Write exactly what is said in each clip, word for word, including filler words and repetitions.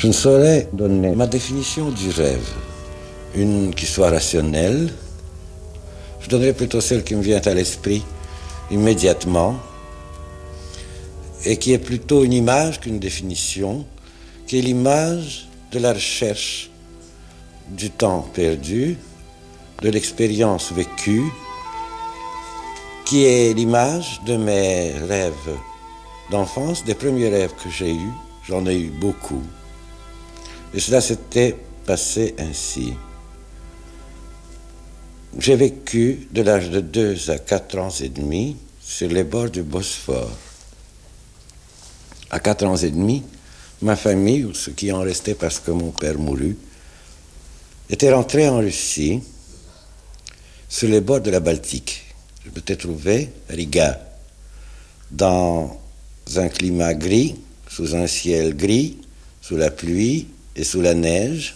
Je ne saurais donner ma définition du rêve, une qui soit rationnelle. Je donnerais plutôt celle qui me vient à l'esprit immédiatement et qui est plutôt une image qu'une définition, qui est l'image de la recherche du temps perdu, de l'expérience vécue, qui est l'image de mes rêves d'enfance, des premiers rêves que j'ai eus. J'en ai eu beaucoup. Et cela s'était passé ainsi. J'ai vécu de l'âge de deux à quatre ans et demi sur les bords du Bosphore. À quatre ans et demi, ma famille, ou ce qui en restait parce que mon père mourut, était rentrée en Russie sur les bords de la Baltique. Je m'étais trouvé à Riga, dans un climat gris, sous un ciel gris, sous la pluie et sous la neige,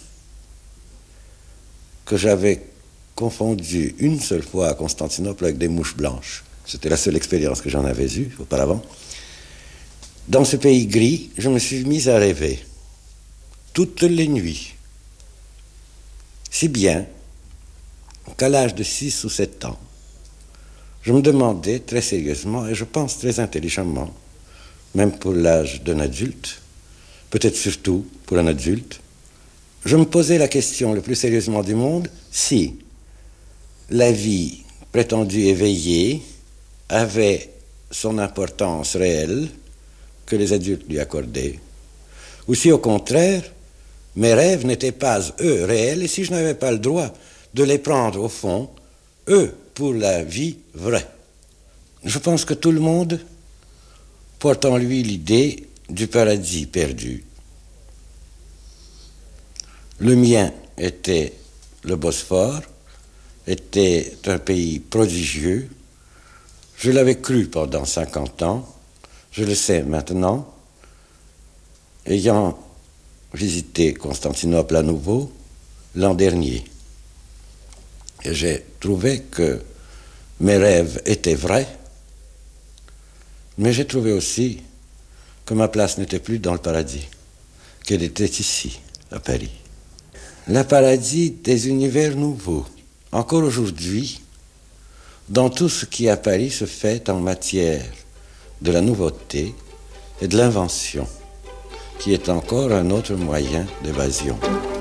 que j'avais confondu une seule fois à Constantinople avec des mouches blanches. C'était la seule expérience que j'en avais eue auparavant. Dans ce pays gris, je me suis mis à rêver toutes les nuits, si bien qu'à l'âge de six ou sept ans, je me demandais très sérieusement, et je pense très intelligemment, même pour l'âge d'un adulte, peut-être surtout pour un adulte, je me posais la question le plus sérieusement du monde, si la vie prétendue éveillée avait son importance réelle que les adultes lui accordaient, ou si au contraire, mes rêves n'étaient pas, eux, réels, et si je n'avais pas le droit de les prendre au fond, eux, pour la vie vraie. Je pense que tout le monde porte en lui l'idée du paradis perdu. Le mien était le Bosphore, était un pays prodigieux. Je l'avais cru pendant cinquante ans, je le sais maintenant, ayant visité Constantinople à nouveau l'an dernier. Et j'ai trouvé que mes rêves étaient vrais, mais j'ai trouvé aussi que ma place n'était plus dans le paradis, qu'elle était ici, à Paris. Le paradis des univers nouveaux. Encore aujourd'hui, dans tout ce qui à Paris se fait en matière de la nouveauté et de l'invention, qui est encore un autre moyen d'évasion.